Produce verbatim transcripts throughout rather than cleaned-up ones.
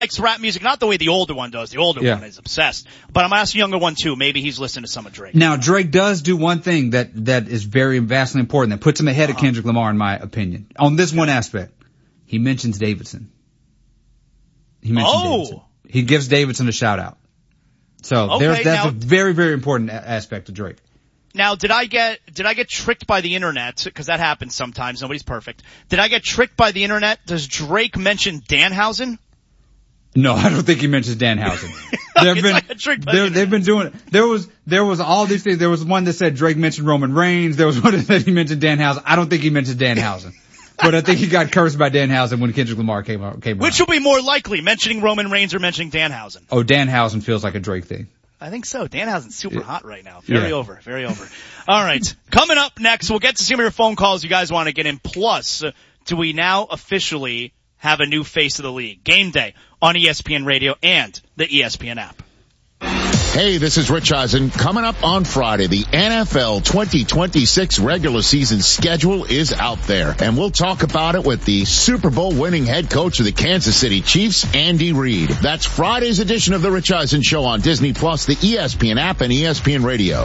likes rap music, not the way the older one does. The older yeah. one is obsessed. But I'm going to ask the younger one, too. Maybe he's listening to some of Drake. Now, Drake does do one thing that, that is very vastly important, that puts him ahead uh-huh. of Kendrick Lamar, in my opinion. On this one aspect, he mentions Davidson. He mentions oh. Davidson. He gives Davidson a shout-out. So okay, there's, that's now, a very, very important aspect of Drake. Now, did I get did I get tricked by the internet? Because that happens sometimes. Nobody's perfect. Did I get tricked by the internet? Does Drake mention Danhausen? No, I don't think he mentions Danhausen. They've been, the they've been doing it. There was, there was all these things. There was one that said Drake mentioned Roman Reigns. There was one that said he mentioned Danhausen. I don't think he mentioned Danhausen. But I think he got cursed by Danhausen when Kendrick Lamar came out. Came Which around. will be more likely, mentioning Roman Reigns or mentioning Danhausen? Oh, Danhausen feels like a Drake thing. I think so. Danhausen's super yeah. hot right now. Very yeah. over. Very over. All right. Coming up next, we'll get to some of your phone calls you guys want to get in. Plus, uh, do we now officially have a new face of the league? Game day on E S P N Radio and the E S P N app. Hey, this is Rich Eisen. Coming up on Friday, the N F L twenty twenty-six regular season schedule is out there, and we'll talk about it with the Super Bowl winning head coach of the Kansas City Chiefs, Andy Reid. That's Friday's edition of the Rich Eisen Show on Disney Plus, the E S P N app, and E S P N Radio.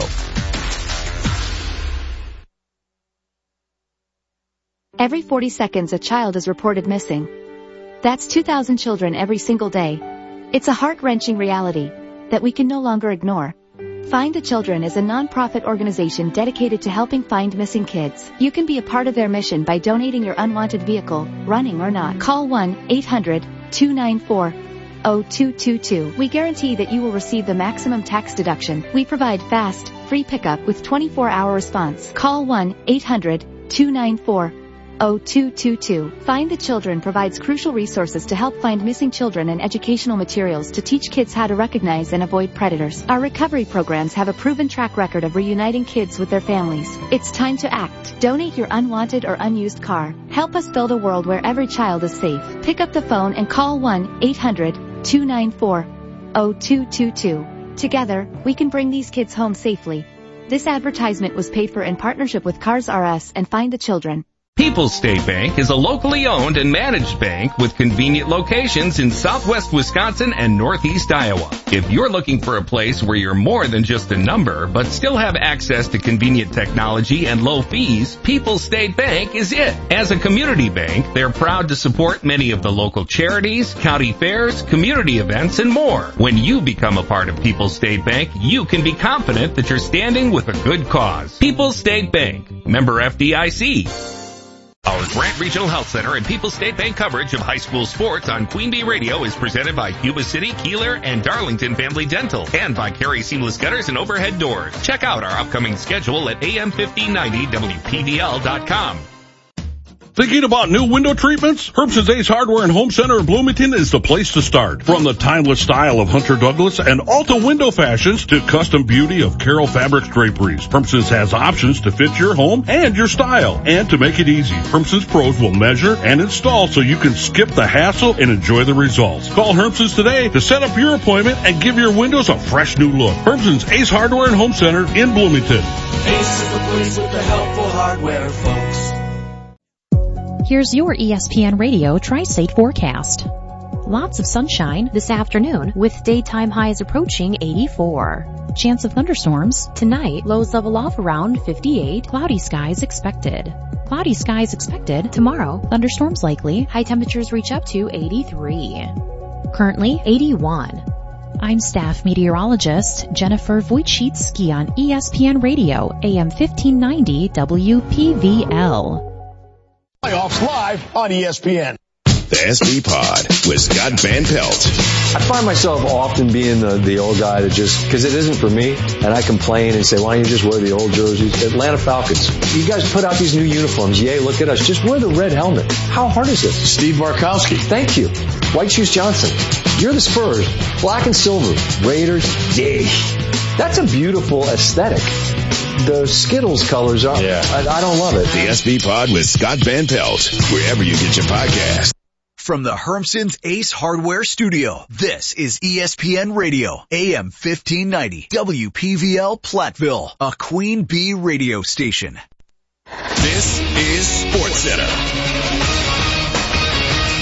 Every forty seconds, a child is reported missing. That's two thousand children every single day. It's a heart-wrenching reality that we can no longer ignore. Find the Children is a non-profit organization dedicated to helping find missing kids. You can be a part of their mission by donating your unwanted vehicle, running or not. Call one eight hundred two nine four zero two two two. We guarantee that you will receive the maximum tax deduction. We provide fast, free pickup with twenty-four hour response. Call one eight hundred two nine four zero two two two. Find the Children provides crucial resources to help find missing children and educational materials to teach kids how to recognize and avoid predators. Our recovery programs have a proven track record of reuniting kids with their families. It's time to act. Donate your unwanted or unused car. Help us build a world where every child is safe. Pick up the phone and call one eight hundred two nine four zero two two two. Together, we can bring these kids home safely. This advertisement was paid for in partnership with Cars R Us and Find the Children. People's State Bank is a locally owned and managed bank with convenient locations in southwest Wisconsin and northeast Iowa. If you're looking for a place where you're more than just a number, but still have access to convenient technology and low fees, People's State Bank is it. As a community bank, they're proud to support many of the local charities, county fairs, community events, and more. When you become a part of People's State Bank, you can be confident that you're standing with a good cause. People's State Bank, member F D I C. Our Grant Regional Health Center and People's State Bank coverage of high school sports on Queen Bee Radio is presented by Cuba City, Keeler, and Darlington Family Dental, and by Carey Seamless Gutters and Overhead Doors. Check out our upcoming schedule at A M fifteen ninety W P V L dot com. Thinking about new window treatments? Herbson's Ace Hardware and Home Center in Bloomington is the place to start. From the timeless style of Hunter Douglas and Alta window fashions to custom beauty of Carroll Fabrics draperies, Herbson's has options to fit your home and your style. And to make it easy, Herbson's pros will measure and install so you can skip the hassle and enjoy the results. Call Herbson's today to set up your appointment and give your windows a fresh new look. Herbson's Ace Hardware and Home Center in Bloomington. Ace is the place with the helpful hardware, folks. Here's your E S P N Radio Tri-State forecast. Lots of sunshine this afternoon with daytime highs approaching eighty-four. Chance of thunderstorms tonight, lows level off around fifty-eight. Cloudy skies expected. Cloudy skies expected tomorrow. Thunderstorms likely. High temperatures reach up to eighty-three. Currently eighty-one. I'm staff meteorologist Jennifer Wojcicki on E S P N Radio, A M fifteen ninety W P V L. Playoffs live on E S P N. The S B Pod with Scott Van Pelt. I find myself often being the, the old guy that just, because it isn't for me, and I complain and say, why don't you just wear the old jerseys? Atlanta Falcons. You guys put out these new uniforms. Yay, look at us. Just wear the red helmet. How hard is it? Steve Barkowski. Thank you. White Shoes Johnson. You're the Spurs. Black and silver. Raiders. Yay. That's a beautiful aesthetic. The Skittles colors are, yeah. I, I don't love it. The S B Pod with Scott Van Pelt, wherever you get your podcast. From the Hermson's Ace Hardware Studio, this is E S P N Radio, A M fifteen ninety, W P V L Platteville, a Queen Bee radio station. This is SportsCenter.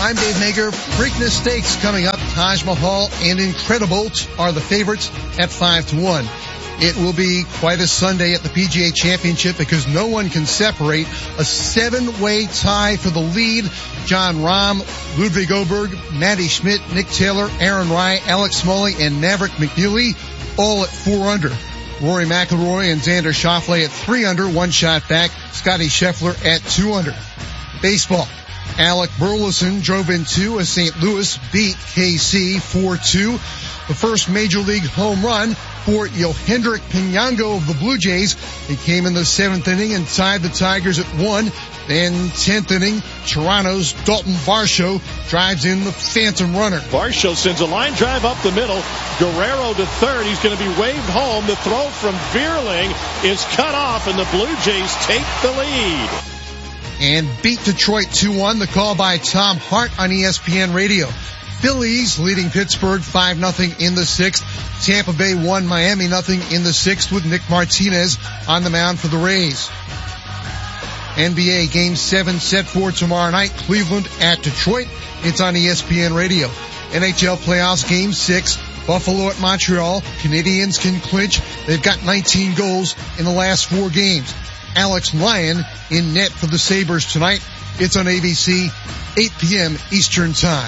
I'm Dave Mager. Preakness Stakes coming up. Taj Mahal and Incredibolt are the favorites at five to one. It will be quite a Sunday at the P G A Championship because no one can separate a seven-way tie for the lead. John Rahm, Ludwig Oberg, Matty Schmidt, Nick Taylor, Aaron Rai, Alex Smalley, and Maverick McNeely all at four under. Rory McIlroy and Xander Schauffele at three under, one shot back. Scotty Scheffler at two under. Baseball. Alec Burleson drove into as Saint Louis beat K C four two. The first Major League home run for Yohendrick Pinango of the Blue Jays. He came in the seventh inning and tied the Tigers at one. Then tenth inning, Toronto's Dalton Varsho drives in the phantom runner. Varsho sends a line drive up the middle. Guerrero to third. He's going to be waved home. The throw from Vierling is cut off, and the Blue Jays take the lead. And beat Detroit two one. The call by Tom Hart on E S P N Radio. Phillies leading Pittsburgh five nothing in the sixth. Tampa Bay won Miami nothing in the sixth with Nick Martinez on the mound for the Rays. N B A Game seven set for tomorrow night. Cleveland at Detroit. It's on E S P N Radio. N H L Playoffs Game six. Buffalo at Montreal. Canadiens can clinch. They've got nineteen goals in the last four games. Alex Lyon in net for the Sabres tonight. It's on A B C, eight p.m. Eastern Time.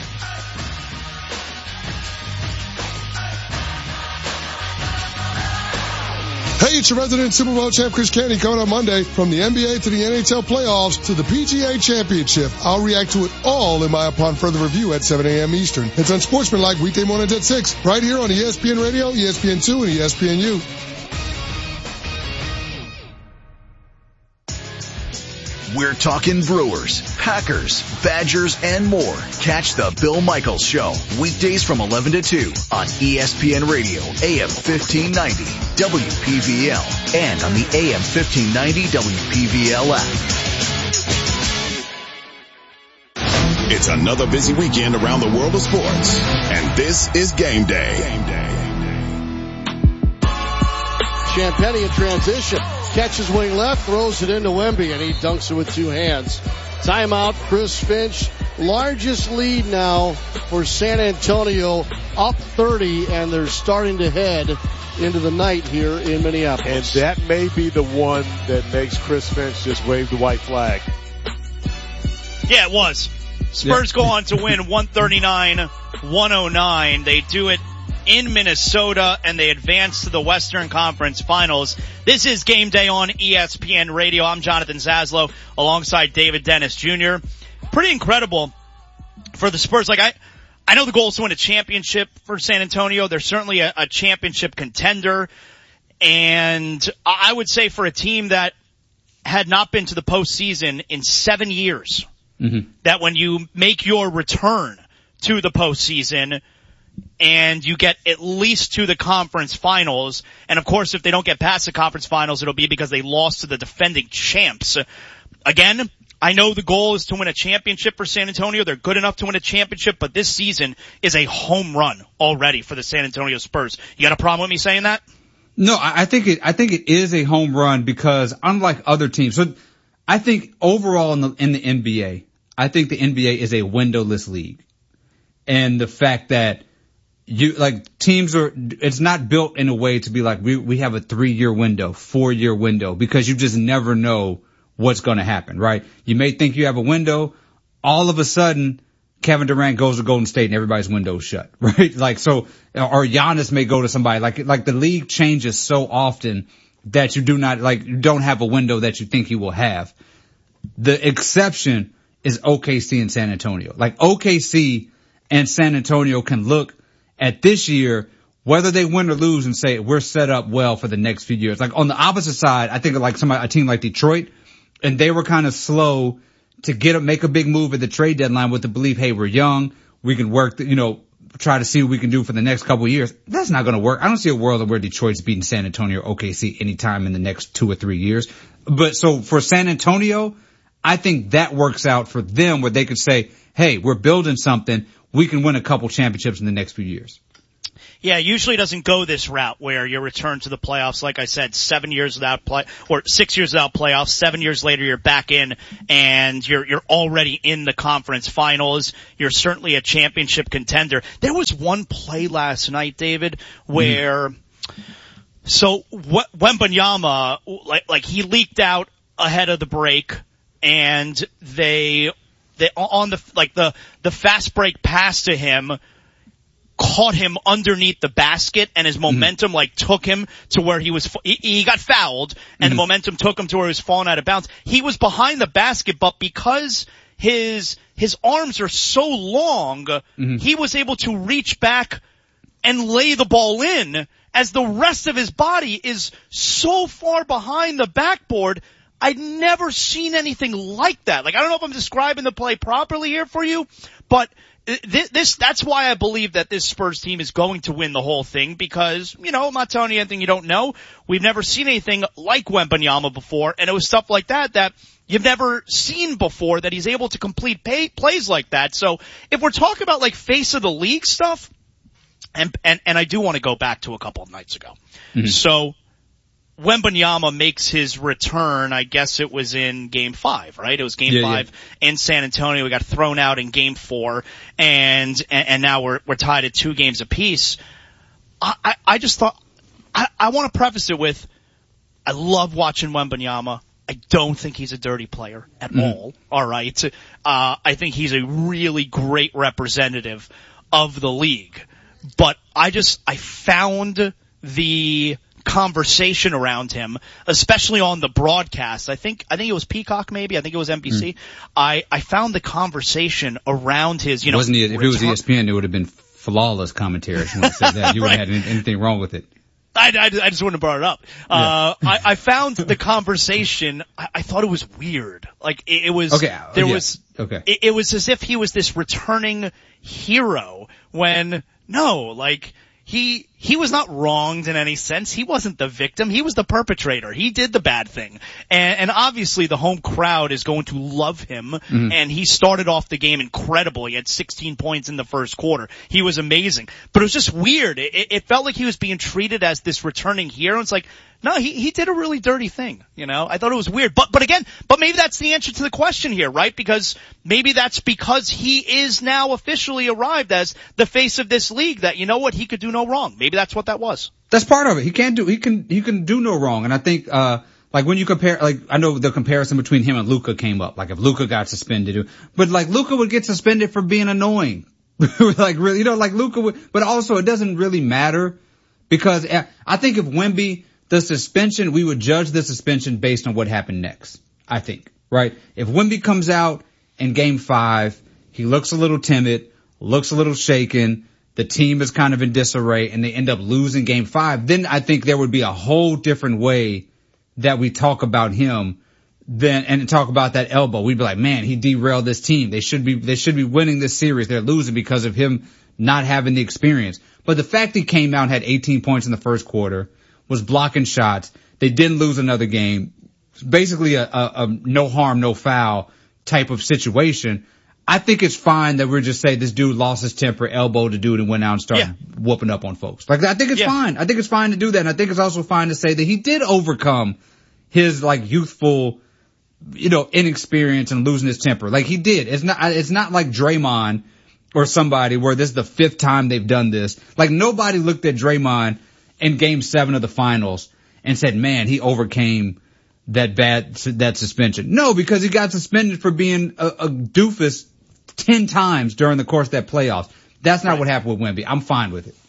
Hey, it's your resident Super Bowl champ Chris Canty coming on Monday. From the N B A to the N H L playoffs to the P G A Championship. I'll react to it all in my Upon Further Review at seven a.m. Eastern. It's Unsportsmanlike weekday mornings at six, right here on E S P N Radio, E S P N two, and E S P N U. We're talking Brewers, Packers, Badgers, and more. Catch the Bill Michaels Show, weekdays from eleven to two on E S P N Radio, A M fifteen ninety, W P V L, and on the A M fifteen ninety W P V L app. It's another busy weekend around the world of sports, and this is Game Day. Game Day. Champagny in transition. Catches wing left, throws it into Wemby, and he dunks it with two hands. Timeout, Chris Finch. Largest lead now for San Antonio, up thirty, and they're starting to head into the night here in Minneapolis. And that may be the one that makes Chris Finch just wave the white flag. Yeah, it was. Spurs yeah. go on to win one thirty-nine one oh nine. They do it in Minnesota, and they advance to the Western Conference Finals. This is Game Day on E S P N Radio. I'm Jonathan Zaslow alongside David Dennis Junior Pretty incredible for the Spurs. Like I, I know the goal is to win a championship for San Antonio. They're certainly a, a championship contender. And I would say for a team that had not been to the postseason in seven years, mm-hmm. that when you make your return to the postseason, and you get at least to the conference finals. And of course, if they don't get past the conference finals, it'll be because they lost to the defending champs. Again, I know the goal is to win a championship for San Antonio. They're good enough to win a championship, but this season is a home run already for the San Antonio Spurs. You got a problem with me saying that? No, I think it, I think it is a home run because unlike other teams, so I think overall in the, in the N B A, I think the N B A is a windowless league. And the fact that You, like, teams are, it's not built in a way to be like, we, we have a three year window, four year window, because you just never know what's going to happen, right? You may think you have a window, all of a sudden, Kevin Durant goes to Golden State and everybody's window's shut, right? Like, so, or Giannis may go to somebody, like, like the league changes so often that you do not, like, you don't have a window that you think you will have. The exception is O K C and San Antonio. Like, O K C and San Antonio can look at this year, whether they win or lose, and say we're set up well for the next few years. Like on the opposite side, I think of like somebody, a team like Detroit, and they were kind of slow to get a, make a big move at the trade deadline with the belief, hey, we're young, we can work, the, you know, try to see what we can do for the next couple of years. That's not going to work. I don't see a world where Detroit's beating San Antonio or O K C anytime in the next two or three years. But so for San Antonio, I think that works out for them where they could say, hey, we're building something. We can win a couple championships in the next few years. Yeah, usually doesn't go this route where you return to the playoffs. Like I said, seven years without play, or six years without playoffs. Seven years later, you're back in, and you're you're already in the conference finals. You're certainly a championship contender. There was one play last night, David, where mm. so Wembanyama, like like he leaked out ahead of the break, and they they on the like the the fast break pass to him caught him underneath the basket, and his momentum mm-hmm. like took him to where he was, he, he got fouled, and mm-hmm. the momentum took him to where he was falling out of bounds. He was behind the basket, but because his, his arms are so long, mm-hmm. he was able to reach back and lay the ball in, as the rest of his body is so far behind the backboard. I'd never seen anything like that. Like, I don't know if I'm describing the play properly here for you, but This, this, that's why I believe that this Spurs team is going to win the whole thing, because, you know, I'm not telling you anything you don't know. We've never seen anything like Wembanyama before, and it was stuff like that that you've never seen before, that he's able to complete pay, plays like that. So if we're talking about like face of the league stuff, and, and, and I do want to go back to a couple of nights ago. Mm-hmm. So, Wembanyama makes his return, I guess it was in game five, right? It was game yeah, five yeah. in San Antonio. We got thrown out in game four, and, and, and now we're, we're tied at two games apiece. I, I, I just thought, I, I want to preface it with, I love watching Wembanyama. I don't think he's a dirty player at mm. all, alright? Uh, I think he's a really great representative of the league. But I just, I found the conversation around him, especially on the broadcast. I think, I think it was Peacock maybe. I think it was N B C. Mm. I, I found the conversation around his, you know. Wasn't he, if it was E S P N, it would have been flawless commentary if you would have said that. You wouldn't have had anything wrong with it. I, I, I just wouldn't have brought it up. Yeah. Uh, I, I found the conversation, I, I thought it was weird. Like, it, it was, okay. there yeah. was, okay. It, it was as if he was this returning hero when, no, like, He, he was not wronged in any sense. He wasn't the victim. He was the perpetrator. He did the bad thing. And, and obviously the home crowd is going to love him. Mm-hmm. And he started off the game incredible. He had sixteen points in the first quarter. He was amazing. But it was just weird. It, it felt like he was being treated as this returning hero. It's like, no, he, he did a really dirty thing, you know? I thought it was weird. But, but again, but maybe that's the answer to the question here, right? Because maybe that's because he is now officially arrived as the face of this league, that, you know what, he could do no wrong. Maybe that's what that was. That's part of it. He can't do, he can, he can do no wrong. And I think, uh, like when you compare, like, I know the comparison between him and Luka came up. Like if Luka got suspended, but like Luka would get suspended for being annoying. Like really, you know, like Luka would, but also it doesn't really matter because I think if Wemby, the suspension, we would judge the suspension based on what happened next. I think, right? If Wemby comes out in game five, he looks a little timid, looks a little shaken, the team is kind of in disarray, and they end up losing game five, then I think there would be a whole different way that we talk about him than, and talk about that elbow. We'd be like, man, he derailed this team. They should be, they should be winning this series. They're losing because of him not having the experience. But the fact he came out and had eighteen points in the first quarter, was blocking shots, they didn't lose another game, basically a, a, a no harm, no foul type of situation. I think it's fine that we're just saying this dude lost his temper, elbowed the dude, and went out and started yeah. whooping up on folks. Like, I think it's yeah. fine. I think it's fine to do that. And I think it's also fine to say that he did overcome his, like, youthful, you know, inexperience and losing his temper. Like, he did. It's not, it's not like Draymond or somebody where this is the fifth time they've done this. Like, nobody looked at Draymond in game seven of the finals and said, man, he overcame that bad, that suspension. No, because he got suspended for being a, a doofus ten times during the course of that playoffs. That's not right. what happened with Wemby. I'm fine with it.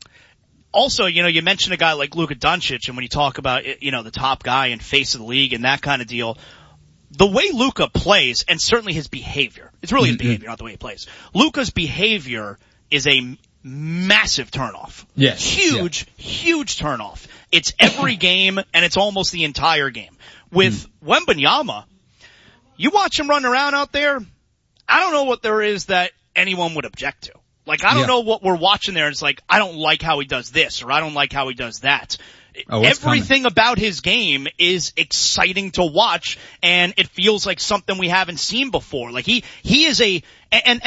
Also, you know, you mentioned a guy like Luka Doncic, and when you talk about, you know, the top guy and face of the league and that kind of deal, the way Luka plays, and certainly his behavior, it's really his mm-hmm. behavior, not the way he plays. Luka's behavior is a massive turnoff. Yes. Huge, yeah. huge turnoff. It's every game, and it's almost the entire game. With mm. Wembanyama, you watch him run around out there, I don't know what there is that anyone would object to. Like, I don't yeah. know what we're watching there. It's like, I don't like how he does this, or I don't like how he does that. Oh, everything coming? about his game is exciting to watch, and it feels like something we haven't seen before. Like, he, he is a, and, and,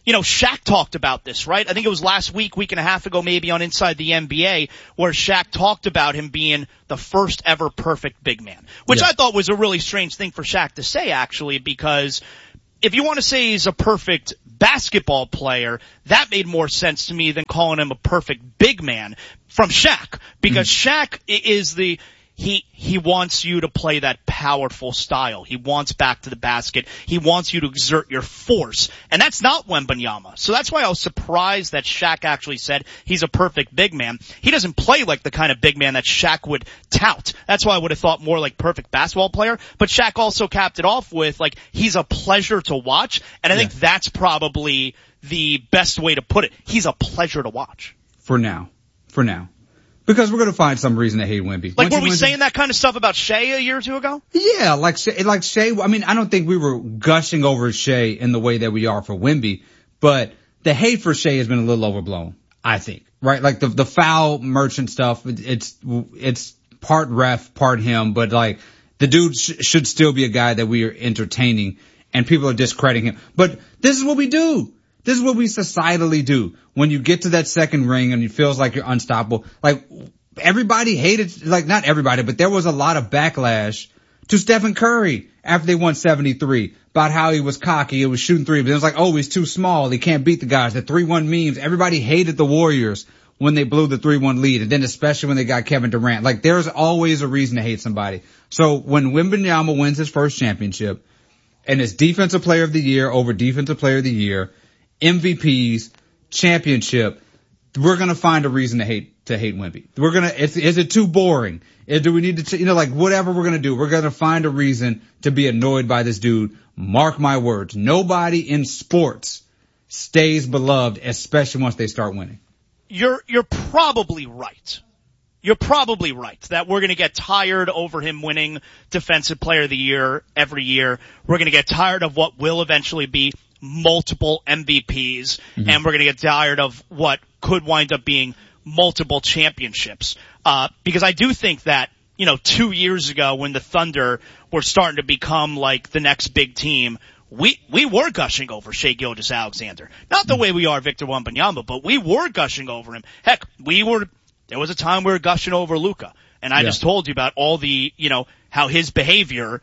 you know, Shaq talked about this, right? I think it was last week, week and a half ago, maybe on Inside the N B A, where Shaq talked about him being the first ever perfect big man, which yeah. I thought was a really strange thing for Shaq to say, actually, because if you want to say he's a perfect basketball player, that made more sense to me than calling him a perfect big man from Shaq, because mm. Shaq is the, he, he wants you to play that powerful style. He wants back to the basket. He wants you to exert your force. And that's not Wembanyama. So that's why I was surprised that Shaq actually said he's a perfect big man. He doesn't play like the kind of big man that Shaq would tout. That's why I would have thought more like perfect basketball player. But Shaq also capped it off with, like, he's a pleasure to watch. And I yeah. think that's probably the best way to put it. He's a pleasure to watch. For now. For now. Because we're going to find some reason to hate Wemby. Like, Once were we saying to... that kind of stuff about Shea a year or two ago? Yeah, like, like Shea, I mean, I don't think we were gushing over Shea in the way that we are for Wemby, but the hate for Shea has been a little overblown, I think. Right? Like, the, the foul merchant stuff, it's, it's part ref, part him, but like, the dude sh- should still be a guy that we are entertaining, and people are discrediting him. But this is what we do. This is what we societally do. When you get to that second ring and it feels like you're unstoppable, like, everybody hated, like, not everybody, but there was a lot of backlash to Stephen Curry after they won seventy-three about how he was cocky, he was shooting three, but it was like, oh, he's too small, he can't beat the guys. The three one memes, everybody hated the Warriors when they blew the three one lead, and then especially when they got Kevin Durant. Like, there's always a reason to hate somebody. So when Wembanyama wins his first championship, and it's defensive player of the year over defensive player of the year, M V Ps, championship, we're going to find a reason to hate, to hate Wemby. We're going to, is, is it too boring? Is, do we need to, you know, like, whatever we're going to do, we're going to find a reason to be annoyed by this dude. Mark my words. Nobody in sports stays beloved, especially once they start winning. You're, you're probably right. You're probably right that we're going to get tired over him winning defensive player of the year every year. We're going to get tired of what will eventually be multiple M V Ps, mm-hmm. and we're going to get tired of what could wind up being multiple championships. Uh, because I do think that, you know, two years ago when the Thunder were starting to become like the next big team, we, we were gushing over Shai Gilgeous-Alexander. Not the mm-hmm. way we are Victor Wembanyama, but we were gushing over him. Heck, we were, there was a time we were gushing over Luka. And I yeah. just told you about all the, you know, how his behavior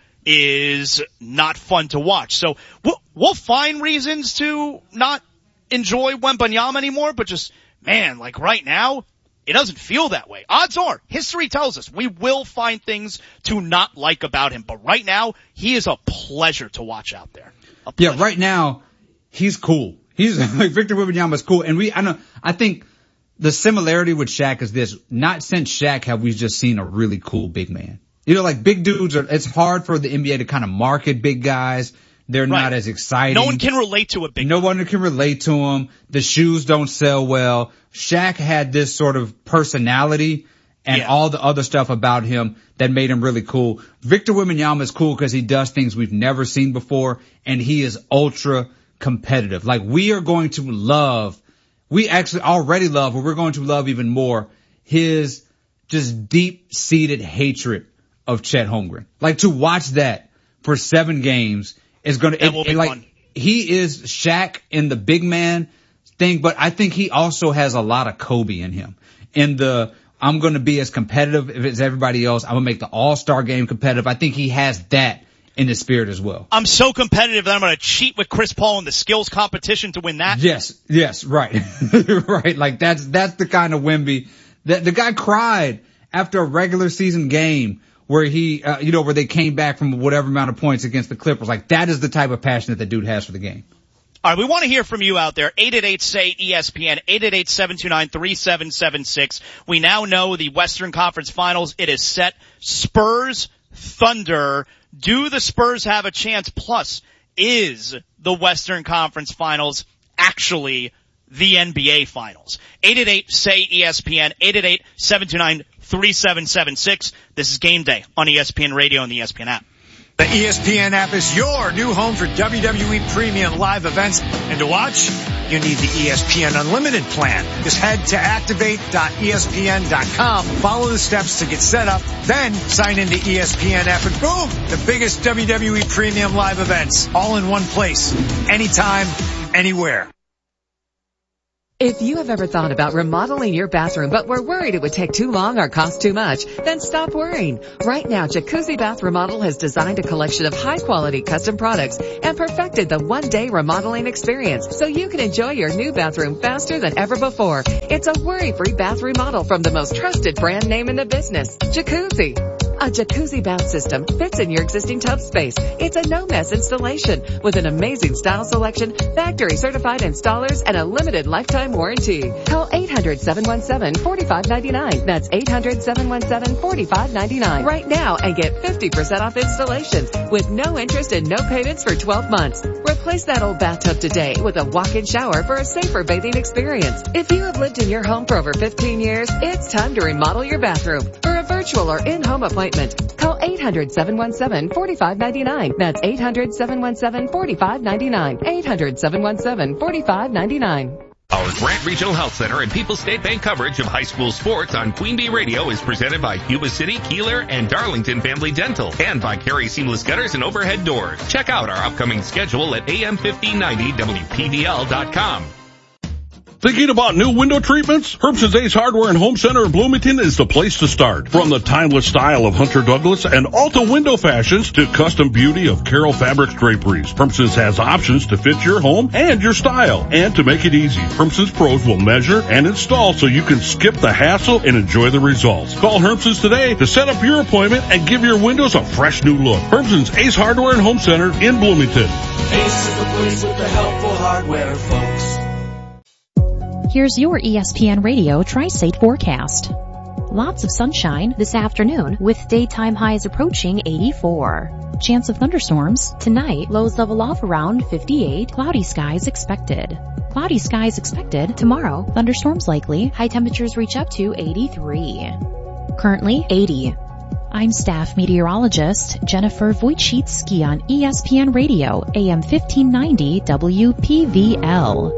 is not fun to watch. So we'll, we'll find reasons to not enjoy Wembanyama anymore, but just, man, like right now, it doesn't feel that way. Odds are, history tells us we will find things to not like about him, but right now, he is a pleasure to watch out there. Yeah, right now, he's cool. He's like, Victor Wembanyama is cool. And we, I know, I think the similarity with Shaq is this: not since Shaq have we just seen a really cool big man. You know, like, big dudes are, it's hard for the N B A to kind of market big guys. They're right. not as exciting. No one can relate to a big No guy. one can relate to him. The shoes don't sell well. Shaq had this sort of personality and yeah. all the other stuff about him that made him really cool. Victor Wembanyama is cool because he does things we've never seen before, and he is ultra competitive. Like, we are going to love, we actually already love, but we're going to love even more, his just deep-seated hatred of Chet Holmgren. Like, to watch that for seven games is going to, it, it, like, fun. He is Shaq in the big man thing, but I think he also has a lot of Kobe in him. In the, I'm going to be as competitive as everybody else. I'm going to make the All-Star game competitive. I think he has that in his spirit as well. I'm so competitive that I'm going to cheat with Chris Paul in the skills competition to win that. Yes, yes, right. Right. Like, that's, that's the kind of Wemby that the guy cried after a regular season game where he, uh, you know, where they came back from whatever amount of points against the Clippers. Like, that is the type of passion that the dude has for the game. All right, we want to hear from you out there. eight eight eight, S A Y, E S P N, eight eight eight, seven two nine, three seven seven six. We now know the Western Conference Finals. It is set. Spurs, Thunder. Do the Spurs have a chance? Plus, is the Western Conference Finals actually the N B A Finals? eight eight eight, S A Y, E S P N, eight eight eight, seven two nine, three seven seven six. This is Game Day on E S P N Radio and the E S P N app. The E S P N app is your new home for W W E premium live events. And to watch, you need the E S P N Unlimited plan. Just head to activate dot E S P N dot com, follow the steps to get set up, then sign into E S P N app, and boom, the biggest W W E premium live events all in one place, anytime, anywhere. If you have ever thought about remodeling your bathroom but were worried it would take too long or cost too much, then stop worrying. Right now, Jacuzzi Bath Remodel has designed a collection of high-quality custom products and perfected the one-day remodeling experience so you can enjoy your new bathroom faster than ever before. It's a worry-free bath remodel from the most trusted brand name in the business, Jacuzzi. A jacuzzi bath system fits in your existing tub space. It's a no-mess installation with an amazing style selection, factory-certified installers, and a limited lifetime warranty. Call eight hundred, seven one seven, four five nine nine. That's eight hundred, seven one seven, four five nine nine right now and get fifty percent off installations with no interest and no payments for twelve months. Replace that old bathtub today with a walk-in shower for a safer bathing experience. If you have lived in your home for over fifteen years, it's time to remodel your bathroom. For a virtual or in-home appointment, call eight hundred, seven one seven, four five nine nine. That's eight hundred, seven one seven, four five nine nine. eight hundred, seven one seven, four five nine nine. Our Grant Regional Health Center and People's State Bank coverage of high school sports on Queen Bee Radio is presented by Cuba City, Keeler, and Darlington Family Dental, and by Carey Seamless Gutters and Overhead Doors. Check out our upcoming schedule at A M fifteen ninety W P V L dot com. Thinking about new window treatments? Herbst's Ace Hardware and Home Center in Bloomington is the place to start. From the timeless style of Hunter Douglas and Alta window fashions to custom beauty of Carroll Fabrics draperies, Herbst's has options to fit your home and your style. And to make it easy, Herbst's pros will measure and install so you can skip the hassle and enjoy the results. Call Herbst's today to set up your appointment and give your windows a fresh new look. Herbst's Ace Hardware and Home Center in Bloomington. Ace is the place with the helpful hardware, folks. Here's your E S P N Radio Tri-State forecast. Lots of sunshine this afternoon with daytime highs approaching eighty-four. Chance of thunderstorms tonight, lows level off around fifty-eight. Cloudy skies expected. Cloudy skies expected tomorrow. Thunderstorms likely. High temperatures reach up to eighty-three. Currently eighty. I'm staff meteorologist Jennifer Wojcicki on E S P N Radio, A M fifteen ninety W P V L.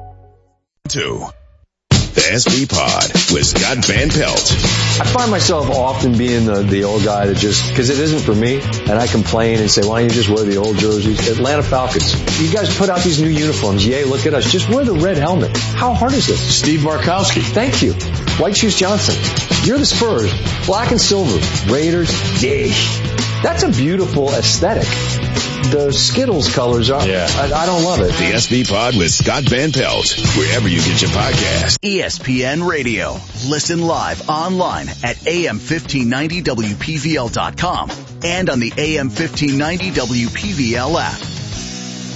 To the S B Pod with Scott Van Pelt. I find myself often being the, the old guy that just, because it isn't for me, and I complain and say, why don't you just wear the old jerseys? Atlanta Falcons, you guys put out these new uniforms. Yay, look at us. Just wear the red helmet. How hard is this? Steve Markowski. Thank you. White Shoes Johnson. You're the Spurs. Black and silver. Raiders. Yay. That's a beautiful aesthetic. The Skittles colors are, yeah. I, I don't love it. The S B Pod with Scott Van Pelt, wherever you get your podcast. E S P N Radio. Listen live online at A M fifteen ninety W P V L dot com and on the A M fifteen ninety W P V L app.